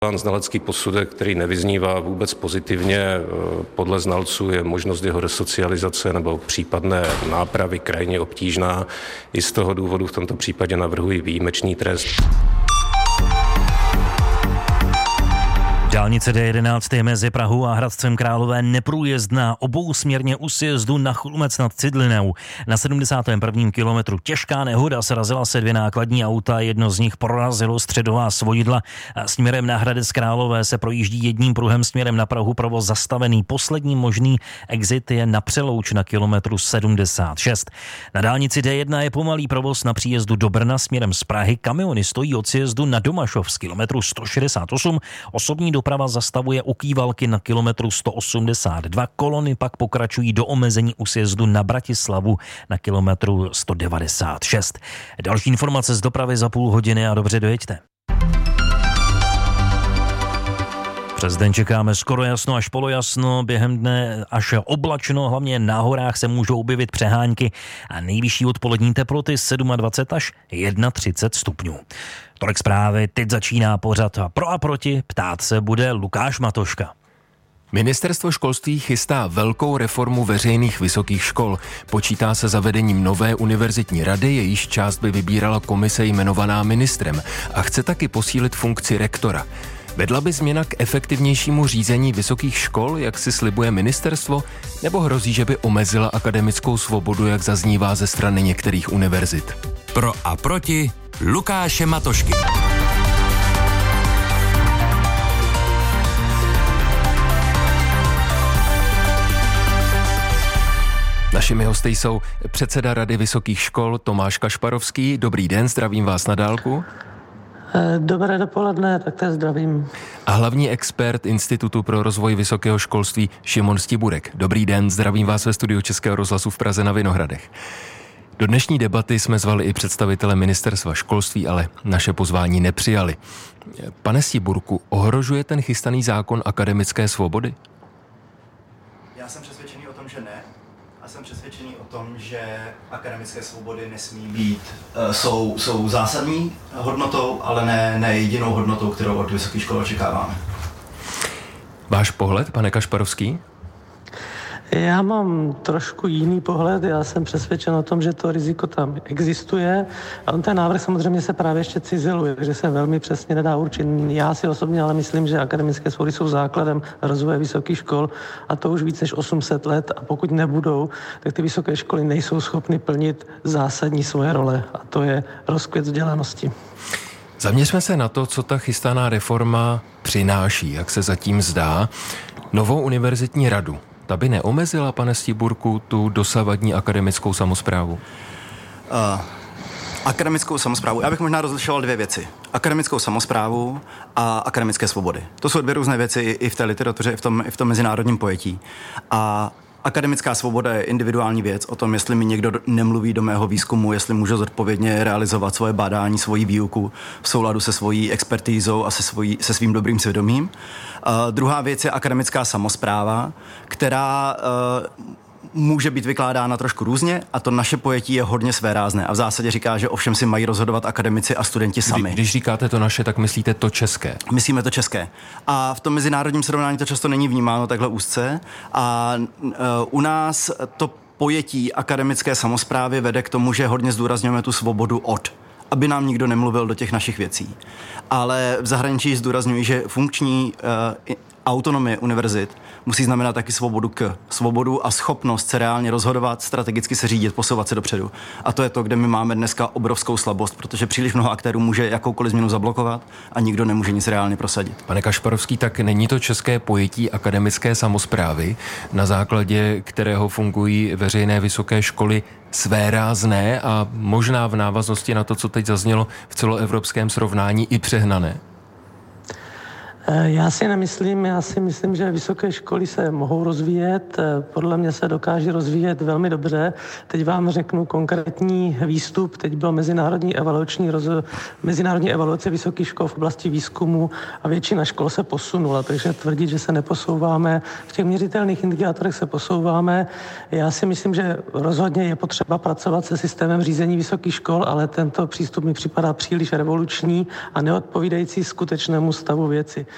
Znalecký posudek, který nevyznívá vůbec pozitivně, podle znalců je možnost jeho resocializace nebo případné nápravy krajně obtížná. I z toho důvodu v tomto případě navrhuji výjimečný trest. Dálnice D11 je mezi Prahou a Hradcem Králové neprůjezdná, obousměrně u sjezdu na Chlumec nad Cidlinou. Na 71. kilometru těžká nehoda, srazila se 2 nákladní auta, jedno z nich prorazilo středová svojidla. Směrem na Hradec Králové se projíždí jedním pruhem, směrem na Prahu provoz zastavený. Poslední možný exit je na Přelouč na kilometru 76. Na dálnici D1 je pomalý provoz na příjezdu do Brna směrem z Prahy. Kamiony stojí od sjezdu na Domašov z kilometru 168. Osobní doprava zastavuje u Kývalky na kilometru 182. Kolony pak pokračují do omezení u sjezdu na Bratislavu na kilometru 196. Další informace z dopravy za půl hodiny a dobře dojeďte. Přes den čekáme skoro jasno až polojasno, během dne až oblačno, hlavně na horách se můžou objevit přehánky a nejvyšší odpolední teploty 27 až 31 stupňů. Tolik zprávy, teď začíná pořad Pro a proti, ptát se bude Lukáš Matoška. Ministerstvo školství chystá velkou reformu veřejných vysokých škol. Počítá se zavedením nové univerzitní rady, jejíž část by vybírala komise jmenovaná ministrem a chce taky posílit funkci rektora. Vedla by změna k efektivnějšímu řízení vysokých škol, jak si slibuje ministerstvo, nebo hrozí, že by omezila akademickou svobodu, jak zaznívá ze strany některých univerzit? Pro a proti Lukáše Matošky. Našimi hosty jsou předseda Rady vysokých škol Tomáš Kašparovský. Dobrý den, zdravím vás na dálku. Dobré dopoledne, taktéž zdravím. A hlavní expert Institutu pro rozvoj vysokého školství Šimon Stiburek. Dobrý den, zdravím vás ve studiu Českého rozhlasu v Praze na Vinohradech. Do dnešní debaty jsme zvali i představitele ministerstva školství, ale naše pozvání nepřijali. Pane Stiburku, ohrožuje ten chystaný zákon akademické svobody? Já jsem přesvědčený o tom, že ne. A jsem přesvědčený o tom, že akademické svobody nesmí být, jsou zásadní hodnotou, ale ne jedinou hodnotou, kterou od vysokých škol očekáváme. Váš pohled, pane Kašparovský? Já mám trošku jiný pohled, já jsem přesvědčen o tom, že to riziko tam existuje. A ten návrh samozřejmě se právě ještě cizeluje, takže se velmi přesně nedá určit. Já si osobně ale myslím, že akademické svobody jsou základem rozvoje vysokých škol a to už víc než 800 let a pokud nebudou, tak ty vysoké školy nejsou schopny plnit zásadní svoje role a to je rozkvět vzdělanosti. Zaměřme se na to, co ta chystaná reforma přináší, jak se zatím zdá. Novou univerzitní radu. Ta by neomezila, pane Stiburku, tu dosavadní akademickou samosprávu? Akademickou samosprávu. Já bych možná rozlišoval 2 věci. Akademickou samosprávu a akademické svobody. To jsou 2 různé věci i v té literatuře, i v tom mezinárodním pojetí. A akademická svoboda je individuální věc o tom, jestli mi někdo nemluví do mého výzkumu, jestli můžu zodpovědně realizovat svoje bádání, svoji výuku v souladu se svojí expertízou a se svým dobrým svědomím. Druhá věc je akademická samospráva, která může být vykládána trošku různě a to naše pojetí je hodně svérázné a v zásadě říká, že ovšem si mají rozhodovat akademici a studenti sami. Když říkáte to naše, tak myslíte to české? Myslíme to české. A v tom mezinárodním srovnání to často není vnímáno takhle úzce a u nás to pojetí akademické samosprávy vede k tomu, že hodně zdůrazňujeme tu svobodu od, aby nám nikdo nemluvil do těch našich věcí. Ale v zahraničí zdůrazňují, že funkční autonomie univerzit musí znamenat taky svobodu a schopnost se reálně rozhodovat, strategicky se řídit, posouvat se dopředu. A to je to, kde my máme dneska obrovskou slabost, protože příliš mnoho aktérů může jakoukoliv změnu zablokovat a nikdo nemůže nic reálně prosadit. Pane Kašparovský, tak není to české pojetí akademické samosprávy, na základě kterého fungují veřejné vysoké školy, svérázné a možná v návaznosti na to, co teď zaznělo v celoevropském srovnání, i přehnané? Já si myslím, že vysoké školy se mohou rozvíjet, podle mě se dokáží rozvíjet velmi dobře. Teď vám řeknu konkrétní výstup, teď byl mezinárodní evaluace vysokých škol v oblasti výzkumu a většina škol se posunula, takže tvrdit, že se neposouváme, v těch měřitelných indikátorech se posouváme. Já si myslím, že rozhodně je potřeba pracovat se systémem řízení vysokých škol, ale tento přístup mi připadá příliš revoluční a neodpovídající skutečnému stavu věci.